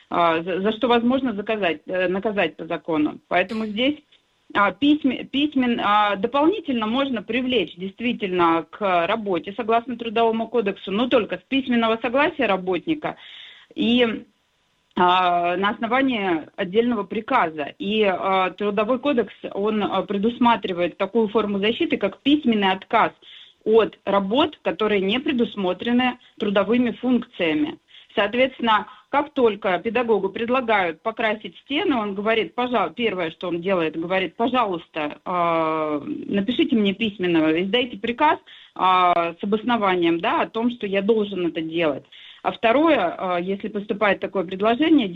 за что возможно наказать по закону. Поэтому здесь дополнительно можно привлечь действительно к работе согласно Трудовому кодексу, но только с письменного согласия работника и на основании отдельного приказа. И Трудовой кодекс, он предусматривает такую форму защиты, как письменный отказ от работ, которые не предусмотрены трудовыми функциями. Соответственно, как только педагогу предлагают покрасить стены, он говорит, первое, что он делает, говорит, пожалуйста, напишите мне письменно, издайте приказ с обоснованием, да, о том, что я должен это делать. А второе, если поступает такое предложение,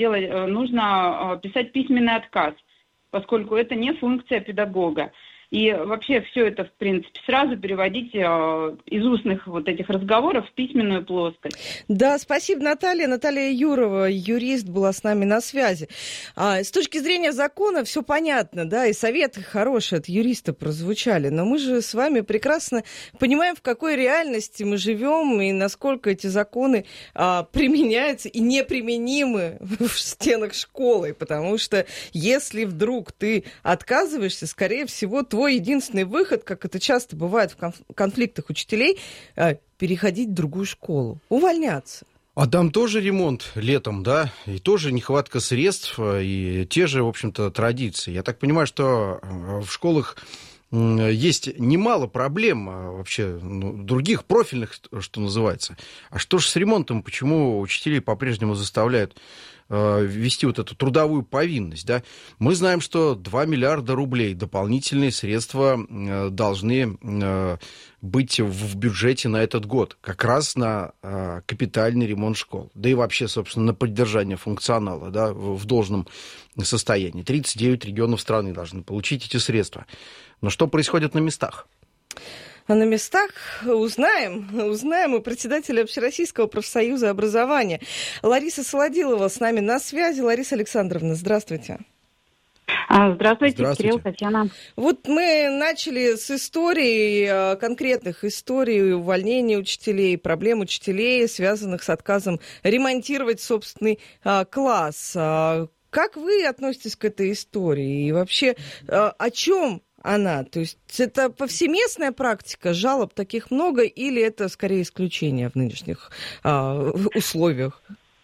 нужно писать письменный отказ, поскольку это не функция педагога. И вообще все это, в принципе, сразу переводить из устных вот этих разговоров в письменную плоскость. Да, спасибо, Наталья. Наталья Юрова, юрист, была с нами на связи. С точки зрения закона все понятно, да, и советы хорошие от юриста прозвучали, но мы же с вами прекрасно понимаем, в какой реальности мы живем и насколько эти законы применяются и неприменимы в стенах школы, потому что если вдруг ты отказываешься, скорее всего, твой единственный выход, как это часто бывает в конфликтах учителей, переходить в другую школу, увольняться. А там тоже ремонт летом, да, и тоже нехватка средств, и те же, в общем-то, традиции. Я так понимаю, что в школах есть немало проблем вообще других, профильных, что называется. А что же с ремонтом? Почему учителей по-прежнему заставляют ввести вот эту трудовую повинность, да? Мы знаем, что 2 миллиарда рублей дополнительные средства должны быть в бюджете на этот год, как раз на капитальный ремонт школ, да и вообще, собственно, на поддержание функционала, да, в должном состоянии. 39 регионов страны должны получить эти средства. Но что происходит на местах? А на местах узнаем у председателя Общероссийского профсоюза образования. Лариса Солодилова с нами на связи. Лариса Александровна, здравствуйте. Здравствуйте, Кирилл, Татьяна. Вот мы начали с истории, конкретных историй увольнения учителей, проблем учителей, связанных с отказом ремонтировать собственный класс. Как вы относитесь к этой истории? И вообще, о чем она? То есть это повсеместная практика, жалоб таких много, или это скорее исключение в нынешних условиях?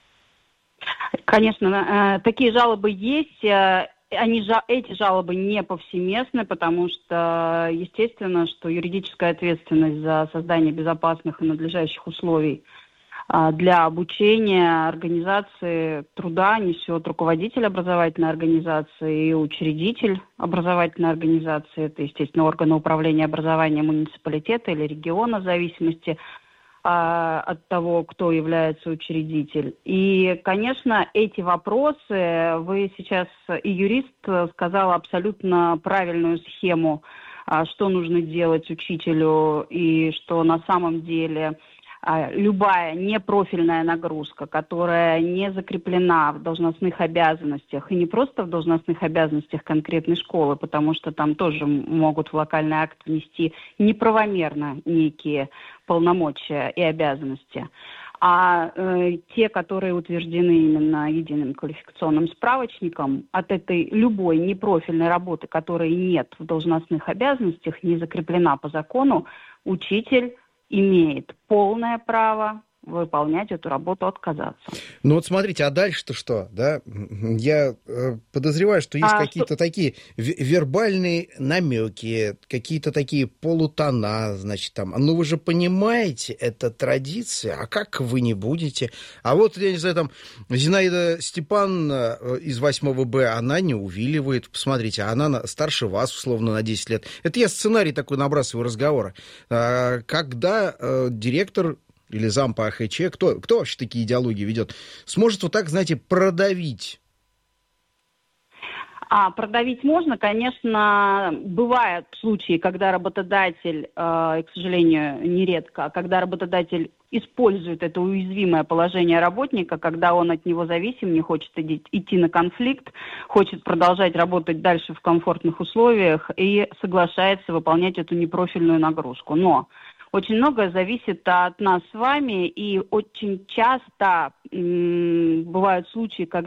Конечно, такие жалобы есть. Эти жалобы не повсеместны, потому что, естественно, что юридическая ответственность за создание безопасных и надлежащих условий для обучения организации труда несет руководитель образовательной организации и учредитель образовательной организации. Это, естественно, органы управления образованием муниципалитета или региона в зависимости от того, кто является учредитель. И, конечно, эти вопросы, вы сейчас, и юрист сказал абсолютно правильную схему, что нужно делать учителю, и что на самом деле любая непрофильная нагрузка, которая не закреплена в должностных обязанностях, и не просто в должностных обязанностях конкретной школы, потому что там тоже могут в локальный акт внести неправомерно некие полномочия и обязанности, а те, которые утверждены именно единым квалификационным справочником, от этой любой непрофильной работы, которой нет в должностных обязанностях, не закреплена по закону, учитель имеет полное право выполнять эту работу, отказаться. Ну вот смотрите, а дальше-то что? Да? Я подозреваю, что есть какие-то такие вербальные намеки, какие-то такие полутона, значит, там, ну вы же понимаете, это традиция, а как вы не будете? А вот, я не знаю, там, Зинаида Степановна из 8 Б, она не увиливает, посмотрите, она старше вас, условно, на 10 лет. Это я сценарий такой набрасываю разговора. Когда директор или зам по АХЧ, кто вообще такие идеологии ведет, сможет вот так, знаете, продавить? Продавить можно, конечно, бывают случаи, когда работодатель, и, к сожалению, нередко, когда работодатель использует это уязвимое положение работника, когда он от него зависим, не хочет идти на конфликт, хочет продолжать работать дальше в комфортных условиях и соглашается выполнять эту непрофильную нагрузку. Но очень многое зависит от нас с вами, и очень часто бывают случаи, когда